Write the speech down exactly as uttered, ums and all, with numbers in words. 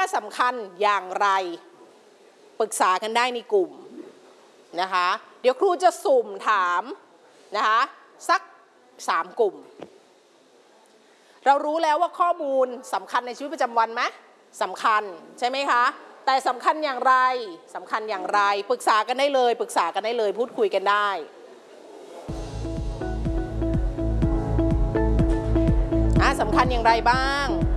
สำคัญอย่างไรปรึกษากันได้ในกลุ่มนะคะเดี๋ยวครูจะสุ่มถามนะคะสักสามกลุ่มเรารู้แล้วว่าข้อมูลสำคัญในชีวิตประจำวันไหมสำคัญใช่ไหมคะแต่สำคัญอย่างไรสำคัญอย่างไรปรึกษากันได้เลยปรึกษากันได้เลยพูดคุยกันได้อ่ะสำคัญอย่างไรบ้าง